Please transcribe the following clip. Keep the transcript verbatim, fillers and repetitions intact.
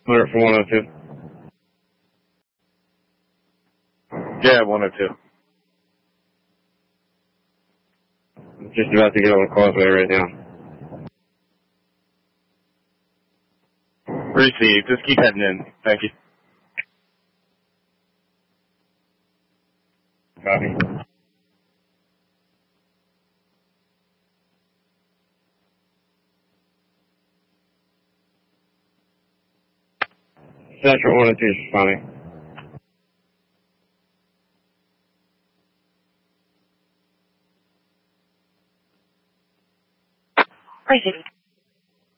Alert for one oh two. Yeah, one oh two. I'm just about to get on the causeway right now. Received. Just keep heading in. Thank you. Copy. Central one oh two is responding. Received.